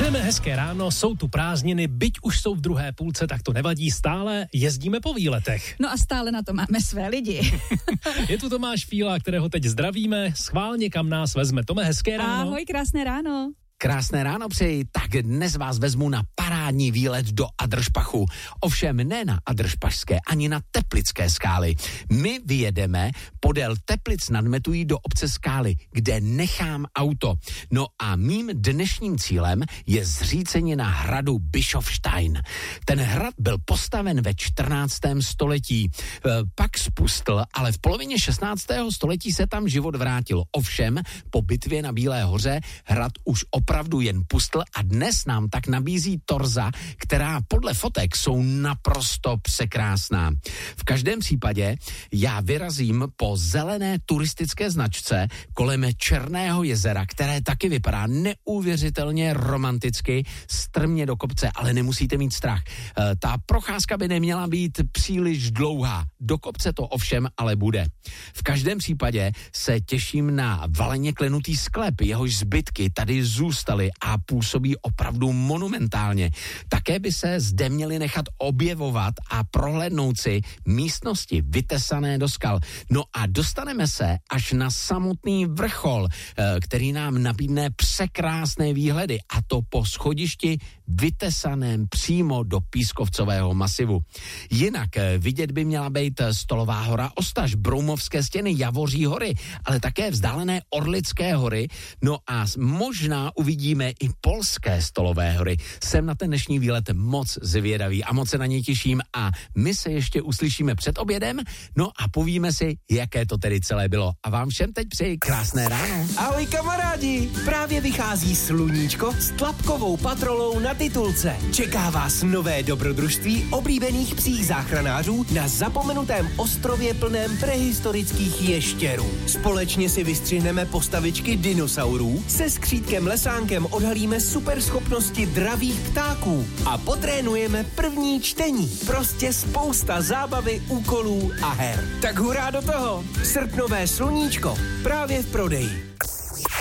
Přejeme hezké ráno, jsou tu prázdniny, byť už jsou v druhé půlce, tak to nevadí, stále jezdíme po výletech. No a stále na to máme své lidi. Je tu Tomáš Fíla, kterého teď zdravíme, schválně kam nás vezme. Tome, hezké ráno. Ahoj, krásné ráno. Krásné ráno přeji, tak dnes vás vezmu na parádní výlet do Adršpachu. Ovšem ne na Adršpašské, ani na Teplické skály. My vyjedeme podél Teplic nad Metují do obce Skály, kde nechám auto. No a mým dnešním cílem je zřícenina hradu Bischofstein. Ten hrad byl postaven ve 14. století, pak spustl, ale v polovině 16. století se tam život vrátil. Ovšem, po bitvě na Bílé hoře hrad už opravdu jen pustl a dnes nám tak nabízí torza, která podle fotek jsou naprosto překrásná. V každém případě já vyrazím po zelené turistické značce kolem Černého jezera, které taky vypadá neuvěřitelně romanticky, strmě do kopce, ale nemusíte mít strach. Ta procházka by neměla být příliš dlouhá. Do kopce to ovšem ale bude. V každém případě se těším na valeně klenutý sklep, jehož zbytky tady zůstaly a působí opravdu monumentálně. Také by se zde měly nechat objevovat a prohlédnout si místnosti vytesané do skal. No a dostaneme se až na samotný vrchol, který nám nabídne překrásné výhledy, a to po schodišti vytesaném přímo do pískovcového masivu. Jinak vidět by měla být Stolová hora Ostaž, Broumovské stěny, Javoří hory, ale také vzdálené Orlické hory, no a možná uvidíme i polské Stolové hory. Jsem na ten dnešní výlet moc zvědavý a moc se na něj těším a my se ještě uslyšíme před obědem, no a povíme si, jaké to tedy celé bylo. A vám všem teď přeji krásné ráno. Ahoj kamarádi, právě vychází Sluníčko s tlapkovou patrolou na titulce. Čeká vás nové dobrodružství oblíbených psích záchranářů na zapomenutém ostrově plném prehistorických ještěrů. Společně si vystřihneme postavičky dinosaurů, se skřítkem Lesánkem odhalíme superschopnosti dravých ptáků a potrénujeme první čtení. Prostě spousta zábavy, úkolů a her. Tak hurá do toho! Srpnové Sluníčko právě v prodeji.